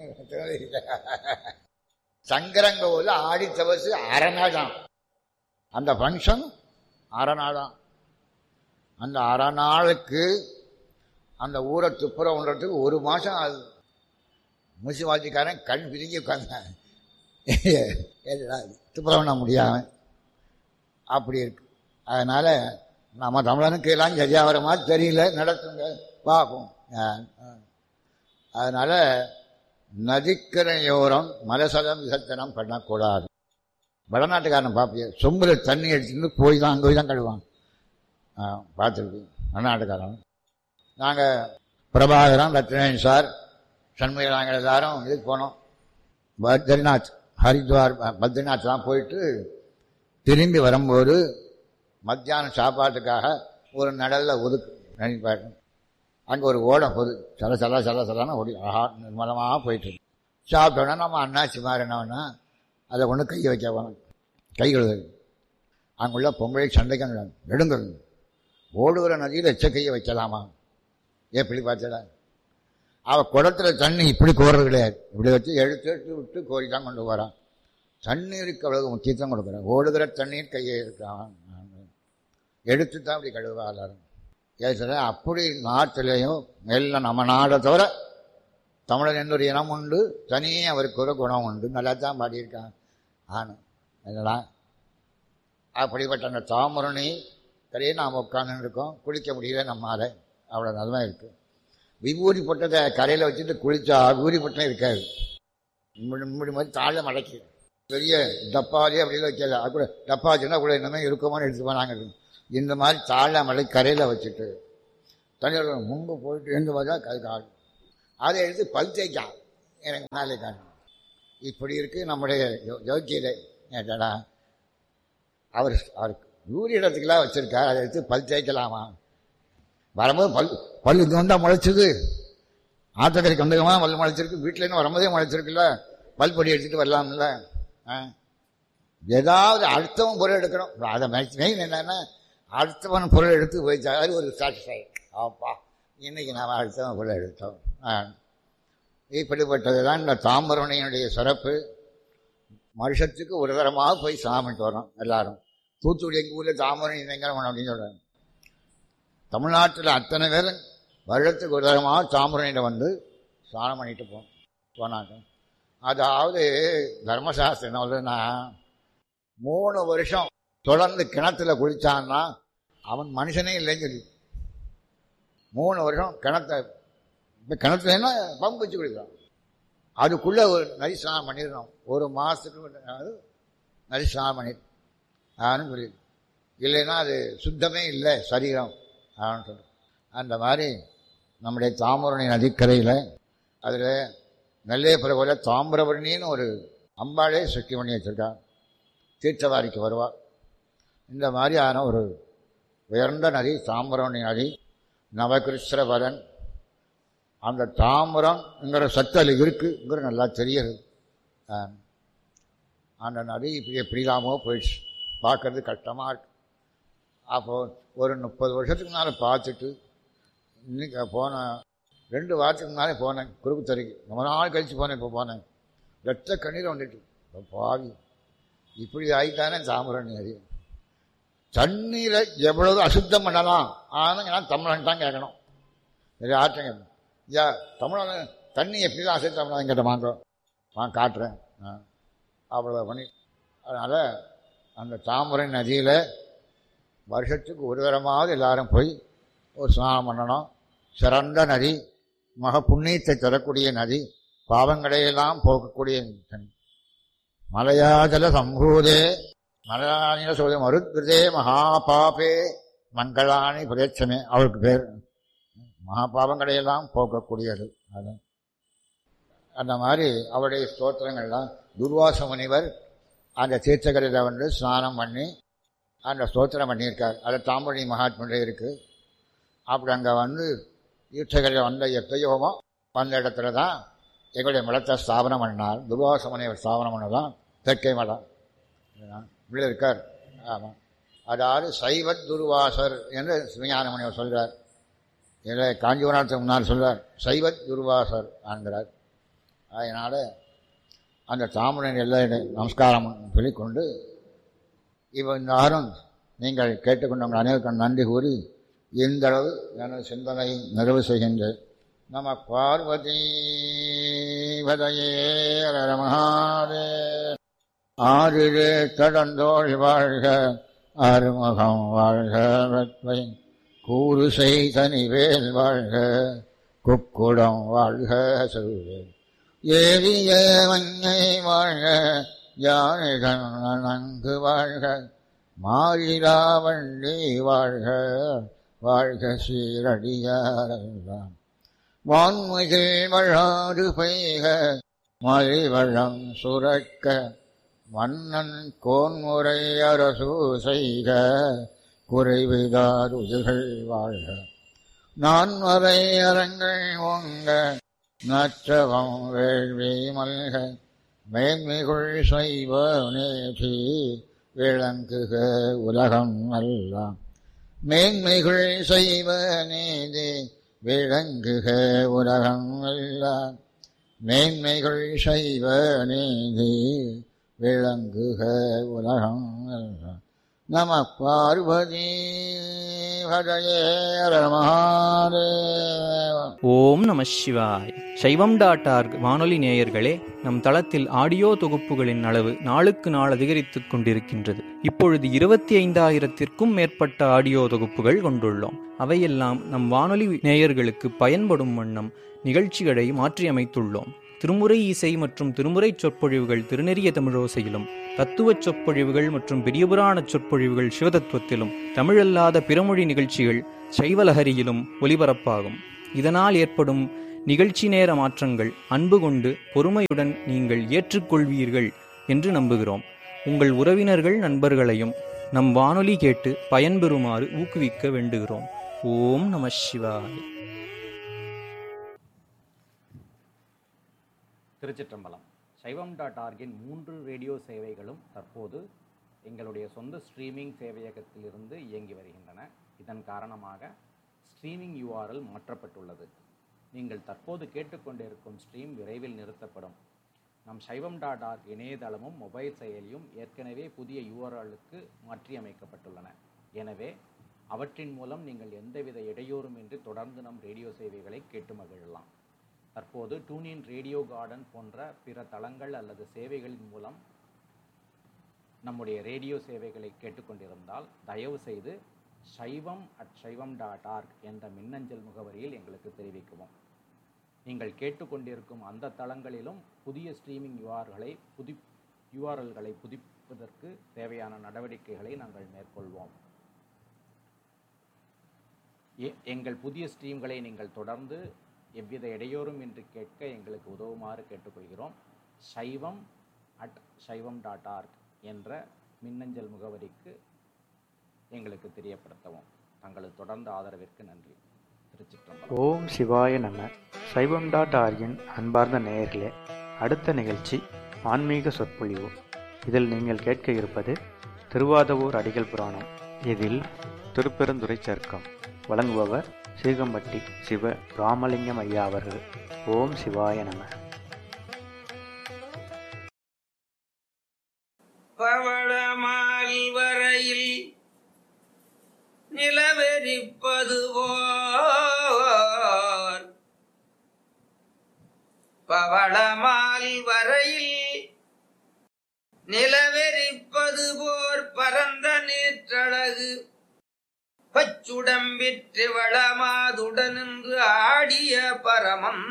[SPEAKER 4] சங்கரங்கோவில் ஆடி தவசு அரை நாள் தான் அந்த ஃபங்க்ஷன். அரை நாள் தான். அந்த அரை நாளுக்கு அந்த ஊரை துப்புரவுன்றதுக்கு ஒரு மாதம் ஆகுது. முனிசிபாலிட்டிக்காரன் கண் பிரிஞ்சு உட்கார்ந்தான். துப்புரவு பண்ண முடியாமல் அப்படி இருக்கு. அதனால் நம்ம தமிழனுக்கு எல்லாம் சரியாக வர மாதிரி தெரியல, நடத்துங்க பார்ப்போம். அதனால் நதிக்கரையோரம் மலசலம் விசர்த்தனம் பண்ணக்கூடாது. வடநாட்டுக்காரன் பார்ப்பிய சொம்பில் தண்ணி எடுத்துட்டு போய் தான் அங்கே போய் தான் கழுவான். பார்த்துருக்கு வடநாட்டுக்காரன். நாங்கள் பிரபாகரன், ரத்னேன் சார், சண்முக, நாங்கள் எல்லாரும் இதுக்கு போனோம். பத்ரிநாத், ஹரித்வார் பத்ரிநாத்லாம் போயிட்டு திரும்பி வரும்போது மத்தியானம் சாப்பாட்டுக்காக ஒரு நடலில் ஒதுக்கு நினைப்பாரு. அங்கே ஒரு ஓடை போகுது, சல சல சல சலான ஓடி ஆஹா நிர்மலமாக போயிட்டு சாப்பிட்டோன்னா நம்ம அண்ணாச்சி மாதிரி என்னன்னா அதை கொண்டு கை வைக்க போனோம். கை கழுது அங்குள்ள பொம்பளை சண்டைக்கு எடுங்கிறது ஓடுகிற நதியில் எச்சக்கையை வைக்கலாமா? எப்படி பார்த்தடா? அவள் குடத்துல தண்ணி இப்படி கோர்றது கிடையாது, இப்படி வச்சு எடுத்து எடுத்து விட்டு கோரி தான் கொண்டு போகிறான். தண்ணீருக்கு அவ்வளவு முக்கியத்துவம் கொடுக்குறான். ஓடுகிற தண்ணீர் கையை இருக்கான், எடுத்து தான் அப்படி கழுவா எல்லாரும். ஏசுற அப்படி நாட்டிலையும் எல்லாம் நம்ம நாடை தவிர தமிழன் என்ற ஒரு இனம் உண்டு, தனியே அவருக்கு ஒரு குணம் உண்டு. நல்லா தான் பாடியிருக்கான். ஆனும் என்னடா அப்படிப்பட்ட அந்த தாமரணி கரையே நாம் உட்காந்து இருக்கோம், குளிக்க முடியல நம்மால், அவ்வளோ நல்லா இருக்குது. விபூதி போட்டதை கரையில் வச்சுட்டு குளிச்சா விபூதி போட்டே இருக்காது, முடி மாதிரி தாழ மடக்கி பெரிய டப்பாலே அப்படிலாம் வைக்கல. அது கூட டப்பா வச்சுன்னா கூட என்னமே இருக்குமான்னு எடுத்து போனாங்க. இந்த மாதிரி தாழ மடை கரையில் வச்சுட்டு தனியார் முன்பு போயிட்டு இருந்து பார்த்தா கை கால் அதை எடுத்து பல் தேய்க்கான் எனக்கு முன்னாலே காணும். இப்படி இருக்குது நம்முடைய யோக்கியதை. ஏட்டடா அவர் அவருக்கு யூரி இடத்துக்கெல்லாம் வச்சுருக்கார், அதை எடுத்து பல் தேய்க்கலாமா? வரும்போது பல் பல் இங்கே வந்தால் முளைச்சிது, ஆத்தக்கரைக்கு வந்தகமாக பல் முளைச்சிருக்கு, வீட்டிலேருந்து வரும்போதே முளைச்சிருக்குல்ல, பல் பொடி எடுத்துகிட்டு வரலாம்ல. ஏதாவது அடுத்தவன் பொருள் எடுக்கணும். அதை மெயின் என்னன்னா அடுத்தவன் பொருள் எடுத்து போயிட்டா அது ஒரு சாட்டிஸ்ஃபை. ஆப்பா இன்னைக்கு நாம் அடுத்தவன் பொருள் எடுத்தோம். இப்படிப்பட்டது தான் இந்த தாம்பரணையினுடைய சிறப்பு. வருஷத்துக்கு ஒரு தரமாக போய் சாமிட்டு வரோம் எல்லாரும். தூத்துக்குடி எங்கள் ஊரில் தாம்பரணி இணைங்கிறவன் அப்படின்னு சொல்கிறாங்க. தமிழ்நாட்டில் அத்தனை பேர் வருடத்துக்கு ஒரு தரமாக தாம்பரணியில் வந்து ஸ்நானம் பண்ணிட்டு போ போனாங்க. அதாவது தர்மசாஸ்திரம் என்ன சொல்றதுன்னா, மூணு வருஷம் தொடர்ந்து கிணத்துல குளிச்சான்னா அவன் மனுஷனே இல்லைன்னு சொல்லி, மூணு வருஷம் கிணத்த இப்போ கிணத்துலன்னா பம்பு வச்சு குளிக்கிறான், அதுக்குள்ளே ஒரு நரி ஸ்நானம் பண்ணிடணும். ஒரு மாதத்துக்கு நரி ஸ்நானம் பண்ணி ஆன்னு சொல்லி, இல்லைன்னா அது சுத்தமே இல்லை சரீரம் ஆன்னு சொல்லி. அந்த மாதிரி நம்முடைய தாமிரபரணி நதிக்கரையில் அதில் நெல்லையப்புற போல தாமிரபரணின்னு ஒரு அம்பாளே சுற்றி பண்ணி வச்சுருக்கான். தீர்த்தவாரிக்கு வருவாள். இந்த மாதிரியான ஒரு உயர்ந்த நதி தாமிரபரணி நதி. நவகிருஷ்ணபரன் அந்த தாமிரங்கிற சத்தல் இருக்குங்கிற நல்லா தெரியுது. அந்த நதி இப்படி எப்படிலாமோ போயிடுச்சு, பார்க்கறது கஷ்டமாக இருக்கு. அப்போது ஒரு முப்பது வருஷத்துக்கு மேலே பார்த்துட்டு இன்னைக்கு போன ரெண்டு வாரத்துக்கு முன்னாலே போனேன் குறுக்குத்தறைக்கு. ரொம்ப நாள் கழித்து போனேன். இப்போ போனேன், ரத்த கண்ணீர் வந்துட்டு இப்போ பாவி இப்படி ஆகிட்டானே தாமிரபரணி நதி. தண்ணீரை எவ்வளவு அசுத்தம் பண்ணலாம், ஆனால் நான் தமிழன் தான் கேட்கணும். சரி ஆற்றங்க ஐயா தமிழன் தண்ணி எப்படி தான் அசுத்தம் பண்ணாலும் கேட்ட வாங்க நான் காட்டுறேன். அவ்வளோ பண்ணி அதனால் அந்த தாமிரபரணி நதியில் வருஷத்துக்கு ஒரு தரமாவது எல்லாரும் போய் ஒரு ஸ்நானம் பண்ணணும். சிறந்த நதி, மக புண்ணியத்தை தரக்கூடிய நதி, பாவங்களையெல்லாம் போக்கக்கூடிய தண்ணி. மலையாஜல சம்பூதே மலையானில சொல்ல மருத்கிருதே மகாபாபே மங்களானி பிரேட்சமே, அவருக்கு பேர் மகாபாவங்களையெல்லாம் போக்கக்கூடியது. அது அந்த மாதிரி அவருடைய ஸ்தோத்திரங்கள்லாம் துர்வாச முனிவர் அந்த தீர்த்தகரையில் வந்து ஸ்நானம் பண்ணி அந்த ஸ்தோத்திரம் பண்ணியிருக்கார். அது தாமிரபரணி மகாத்மிலே இருக்குது. அப்படி அங்கே வந்து தீர்த்தகரையில் வந்த எத்தையோமோ வந்த இடத்துல தான் எங்களுடைய மலத்தை ஸ்தாபனம் பண்ணினார். துர்வாச முனிவர் ஸ்தாபனம் பண்ணதான் தெற்கை மலம் இப்படி இருக்கார். ஆமாம், அதாவது சைவத் துர்வாசர் என்று சிவஞான முனிவர் சொல்கிறார். இதில் காஞ்சிபுரத்துக்கு முன்னால் சொல்கிறார் சைவத் துர்வாசர் என்கிறார். அதனால் அந்த தாமிரபரணி எல்லாம் நமஸ்காரம் சொல்லிக்கொண்டு இப்போ இந்த ஆறும் நீங்கள் கேட்டுக்கொண்டவங்க அனைவருக்கும் நன்றி கூறி இந்த அளவு எனது சிந்தனை நிறைவு செய்கின்றேன். நம பார்வதி பதையே மகாதே. ஆறிலே கடந்தோள் வாழ்க, அருமுகம் வாழ்க, வெட்பை கூறு செய்தனிவேல் வாழ்க, குக்குடம் வாழ்க சொல்வேல் ஏறிய மஞ்சை வாழ்க, யானைகள் நன்கு வாழ்க, மாறிலா வண்டி வாழ்க, வாழ்க சீரடியாரெல்லாம் வான்முகில் வழாது பெய்க, மலிவளம் சுரக்க, மன்னன் கோன்முறை அரசு செய்க, குறைவிதாருதுகள் வாழ்க, நான்மறை அரங்கள் ஓங்க, நற்றவம் வேள்வி மல்க, மேன்மிகுள் சைவ நேதி விளங்குக உலகம் எல்லாம். மேன்மைகள் செய்வ நீதி விளங்குக உலகங்கள்லாம். மேன்மைகள் செய்வ நீதி விளங்குக உலகங்கள்லாம். நம பார்வதி ஹரயே மகாதேவ.
[SPEAKER 5] ஓம் நம சிவாய். சைவம் டாட் ஆர்க் வானொலி நேயர்களே, நம் தளத்தில் ஆடியோ தொகுப்புகளின் அளவு நாளுக்கு நாள் அதிகரித்துக் கொண்டிருக்கின்றது. இப்பொழுது இருபத்தி ஐந்தாயிரத்திற்கும் மேற்பட்ட ஆடியோ தொகுப்புகள் கொண்டுள்ளோம். அவையெல்லாம் நம் வானொலி நேயர்களுக்கு பயன்படும் வண்ணம் நிகழ்ச்சிகளை மாற்றியமைத்துள்ளோம். திருமுறை இசை மற்றும் திருமுறை சொற்பொழிவுகள் திருநெறிய தமிழோசையிலும், தத்துவச் சொற்பொழிவுகள் மற்றும் பெரியபுராண சொற்பொழிவுகள் சிவதத்துவத்திலும், தமிழல்லாத பிறமொழி நிகழ்ச்சிகள் சைவலஹரியிலும் ஒலிபரப்பாகும். இதனால் ஏற்படும் நிகழ்ச்சி நேர மாற்றங்கள் அன்பு கொண்டு பொறுமையுடன் நீங்கள் ஏற்றுக்கொள்வீர்கள் என்று நம்புகிறோம். உங்கள் உறவினர்கள் நண்பர்களையும் நம் வானொலி கேட்டு பயன்பெறுமாறு ஊக்குவிக்க வேண்டுகிறோம். ஓம் நம சிவாய்.
[SPEAKER 1] திருச்சிற்றம்பலம். சைவம் டாட் ஆர்கின் மூன்று ரேடியோ சேவைகளும் தற்போது எங்களுடைய சொந்த ஸ்ட்ரீமிங் சேவையகத்திலிருந்து இயங்கி வருகின்றன. இதன் காரணமாக ஸ்ட்ரீமிங் யூஆர்எல் மாற்றப்பட்டுள்ளது. நீங்கள் தற்போது கேட்டுக்கொண்டிருக்கும் ஸ்ட்ரீம் விரைவில் நிறுத்தப்படும். நம் சைவம் டாட் ஆர்க் இணையதளமும் மொபைல் செயலியும் ஏற்கனவே புதிய யூஆர்எல்லுக்கு மாற்றியமைக்கப்பட்டுள்ளன. எனவே அவற்றின் மூலம் நீங்கள் எந்தவித இடையூறுமின்றி தொடர்ந்து நம் ரேடியோ சேவைகளை கேட்டு மகிழலாம். தற்போது டூனின் ரேடியோ கார்டன் போன்ற பிற தளங்கள் அல்லது சேவைகளின் மூலம் நம்முடைய ரேடியோ சேவைகளை கேட்டுக்கொண்டிருந்தால் தயவு செய்து சைவம் அட் சைவம் டாட் ஆர்க் என்ற மின்னஞ்சல் முகவரியில் எங்களுக்கு தெரிவிக்கவும். நீங்கள் கேட்டுக்கொண்டிருக்கும் அந்த தளங்களிலும் புதிய ஸ்ட்ரீமிங் யூஆர்களை புதி யூஆர்எல்களை புதுப்பிப்பதற்கு தேவையான நடவடிக்கைகளை நாங்கள் மேற்கொள்வோம். எங்கள் புதிய ஸ்ட்ரீம்களை நீங்கள் தொடர்ந்து எவ்வித இடையூறும் இன்றி கேட்க எங்களுக்கு உதவுமாறு கேட்டுக்கொள்கிறோம். சைவம் அட் சைவம் டாட் ஆர்க் என்ற மின்னஞ்சல் முகவரிக்கு எங்களுக்கு தெரியப்படுத்தவும். தங்களது தொடர்ந்த ஆதரவிற்கு நன்றி. திருச்சிற்றம்பலம்.
[SPEAKER 6] ஓம் சிவாய நம. சைவம் டாட் ஆர்கின் அன்பார்ந்த நேயர்களே, அடுத்த நிகழ்ச்சி ஆன்மீக சொற்பொழிவு. இதில் நீங்கள் கேட்க இருப்பது திருவாதவூர் அடிகள் புராணம். இதில் திருப்பெருந்துறை சர்க்கம் வழங்குபவர் சீகம்பட்டி சிவ ராமலிங்கம் ஐயா அவர்கள். ஓம் சிவாய நம.
[SPEAKER 7] பவளமால் வரையில் நிலவெறிப்பது போர், பவளமால் வரையில் நிலவெறிப்பது போர் பரந்த நீற்றழகு பச்சுடம்பிற்று வளமாதுடனின்று ஆடிய பரமம்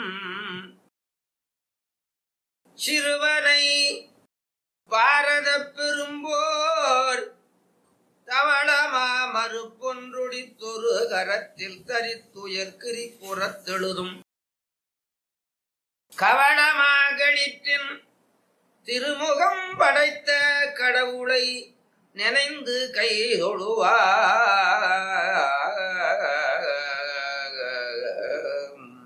[SPEAKER 7] சிறுவனை பாரத பெரும்போர் தவளமா மறுப்பொன்றொடித்தொரு கரத்தில் தரித்துயர்கிரி புறத்தெழுதும் கவளமாகளிற்றின் திருமுகம் படைத்த கடவுளை நினைந்து கை தொழுவார்.